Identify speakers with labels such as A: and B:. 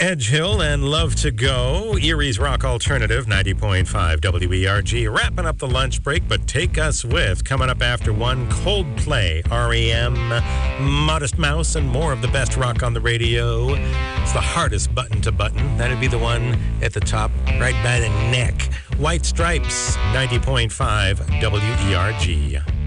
A: Edge Hill and Love to Go, Erie's Rock Alternative, 90.5 WERG. Wrapping up the lunch break, but take us with, coming up after one, Coldplay, REM, Modest Mouse, and more of the best rock on the radio. It's the hardest button to button. That'd be the one at the top, right by the neck. White Stripes, 90.5 WERG.